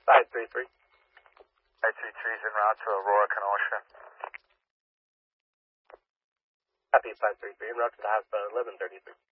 533. 533 is en route to Aurora, Kenosha. Copy 533, en route to the house 1133.